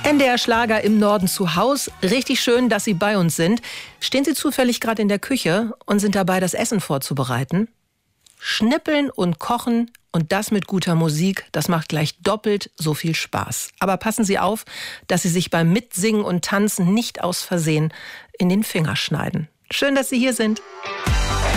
NDR Schlager im Norden zu Haus. Richtig schön, dass Sie bei uns sind. Stehen Sie zufällig gerade in der Küche und sind dabei, das Essen vorzubereiten? Schnippeln und kochen und das mit guter Musik, das macht gleich doppelt so viel Spaß. Aber passen Sie auf, dass Sie sich beim Mitsingen und Tanzen nicht aus Versehen in den Finger schneiden. Schön, dass Sie hier sind.